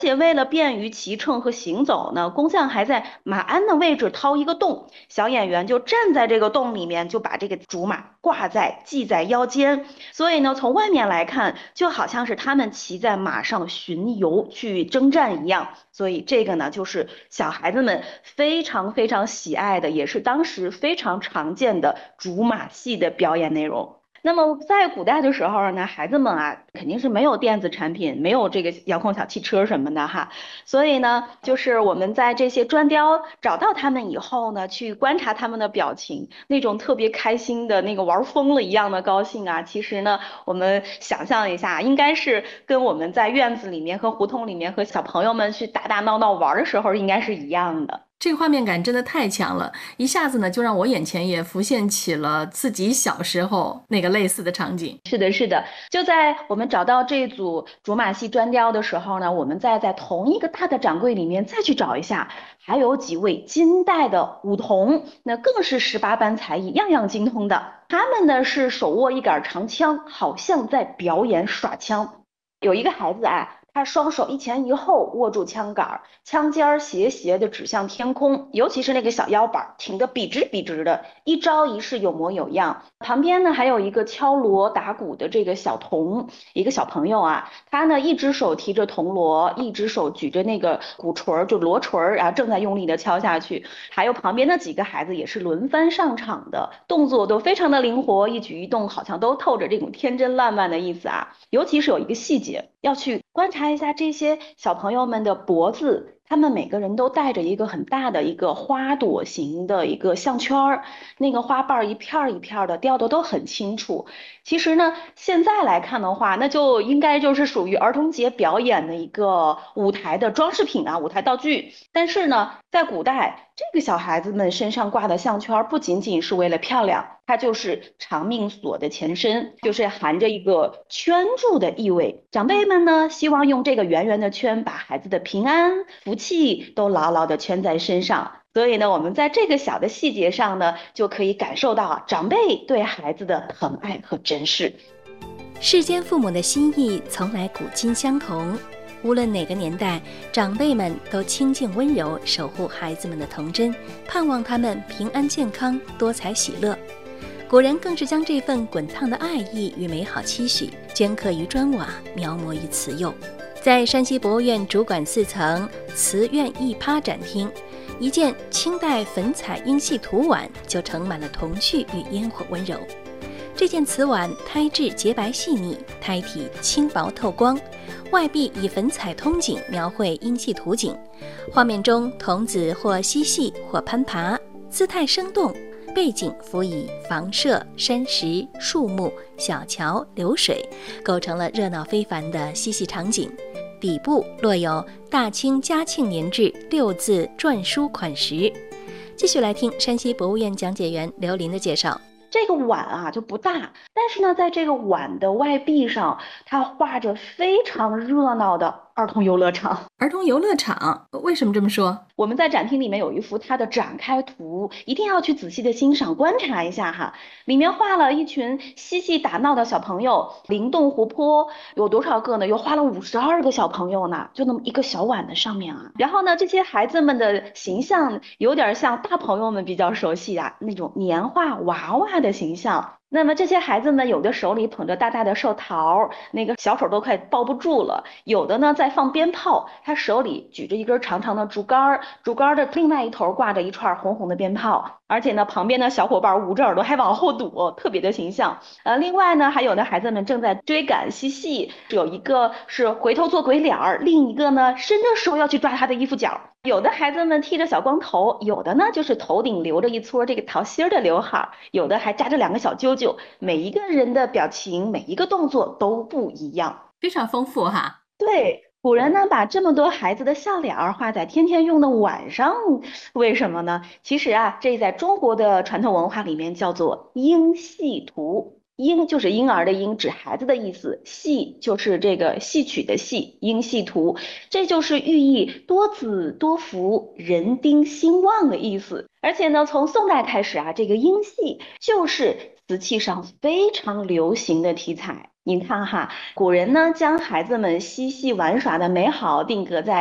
且为了便于骑乘和行走呢，工匠还在马鞍的位置掏一个洞，小演员就站在这个洞里面，就把这个竹马系在腰间。所以呢，从外面来看，就好像是他们骑在马上巡游去征战一样。所以这个呢，就是小孩子们非常非常喜爱的，也是当时非常常见的竹马戏的表演内容。那么在古代的时候呢，孩子们啊肯定是没有电子产品，没有这个遥控小汽车什么的哈，所以呢，就是我们在这些砖雕找到他们以后呢，去观察他们的表情，那种特别开心的那个玩疯了一样的高兴啊，其实呢，我们想象一下，应该是跟我们在院子里面和胡同里面和小朋友们去打打闹闹玩的时候应该是一样的。 这个画面感真的太强了，一下子呢就让我眼前也浮现起了自己小时候那个类似的场景。 是的，是的，就在我们找到这组竹马戏砖雕的时候呢，我们再在同一个大的展柜里面再去找一下，还有几位金代的舞童，那更是18般才艺，样样精通的。他们呢是手握一杆长枪，好像在表演耍枪。有一个孩子啊，他双手一前一后握住枪杆儿，枪尖儿斜斜的指向天空，尤其是那个小腰板挺得笔直笔直的，一招一式有模有样。旁边呢还有一个敲锣打鼓的这个小童，一个小朋友啊，他呢一只手提着铜锣，一只手举着那个鼓槌儿，就锣槌儿，然后正在用力的敲下去。还有旁边的几个孩子也是轮番上场的，动作都非常的灵活，一举一动好像都透着这种天真烂漫的意思啊。尤其是有一个细节，要去观察一下这些小朋友们的脖子，他们每个人都戴着一个很大的一个花朵形的一个项圈儿，那个花瓣一片儿一片儿的雕的都很清楚。其实呢，现在来看的话，那就应该就是属于儿童节表演的一个舞台的装饰品啊，舞台道具。但是呢，在古代，这个小孩子们身上挂的项圈不仅仅是为了漂亮，它就是长命锁的前身，就是含着一个圈住的意味。长辈们呢，希望用这个圆圆的圈把孩子的平安、福气都牢牢的圈在身上。所以呢，我们在这个小的细节上呢，就可以感受到长辈对孩子的疼爱和珍视。 世间父母的心意从来古今相同，无论哪个年代，长辈们都清静温柔，守护孩子们的童真，盼望他们平安健康，多彩喜乐。古人更是将这份滚烫的爱意与美好期许镌刻于砖瓦，描摹于瓷釉。在山西博物院主管4层瓷院艺趴展厅，一件清代粉彩英系图碗就盛满了童趣与烟火温柔。这件瓷碗胎质洁白细腻，胎体轻薄透光，外壁以粉彩通景描绘英系图景，画面中童子或嬉戏或攀爬，姿态生动，背景辅以房舍、山石、树木、小桥、流水，构成了热闹非凡的嬉戏场景。底部落有大清嘉庆年制6字篆书款识。继续来听山西博物院讲解员刘琳的介绍。 这个碗啊就不大，但是呢，在这个碗的外壁上，它画着非常热闹的儿童游乐场。 儿童游乐场，为什么这么说？ 我们在展厅里面有一幅它的展开图，一定要去仔细的欣赏观察一下哈。里面画了一群嬉戏打闹的小朋友，灵动活泼，有多少个呢？有画了52个小朋友呢，就那么一个小碗的上面啊。然后呢，这些孩子们的形象有点像大朋友们比较熟悉啊那种年画娃娃的形象。那么这些孩子们有的手里捧着大大的寿桃，那个小手都快抱不住了；有的呢在放鞭炮，他手里举着一根长长的竹竿，竹竿的另外一头挂着一串红红的鞭炮，而且呢旁边的小伙伴捂着耳朵还往后躲，特别的形象。另外呢还有的孩子们正在追赶嬉戏，有一个是回头做鬼脸儿，另一个呢伸着手要去抓他的衣服角。有的孩子们剃着小光头，有的呢就是头顶留着一撮这个桃心儿的刘海，有的还扎着2个小揪揪。每一个人的表情，每一个动作都不一样， 非常丰富哈。 对。古人呢，把这么多孩子的笑脸儿画在天天用的碗上，为什么呢？其实啊，这在中国的传统文化里面叫做婴戏图。婴就是婴儿的婴，指孩子的意思；戏就是这个戏曲的戏，婴戏图，这就是寓意多子多福、人丁兴旺的意思。而且呢，从宋代开始啊，这个婴戏就是瓷器上非常流行的题材。 您看哈，古人呢将孩子们嬉戏玩耍的美好定格在